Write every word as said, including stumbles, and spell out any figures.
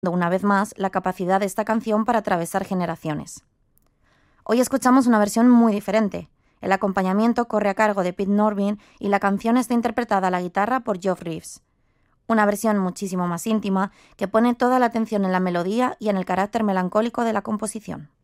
una vez más la capacidad de esta canción para atravesar generaciones. Hoy escuchamos una versión muy diferente. El acompañamiento corre a cargo de Pete Norvin y la canción está interpretada a la guitarra por Geoff Reeves. Una versión muchísimo más íntima que pone toda la atención en la melodía y en el carácter melancólico de la composición.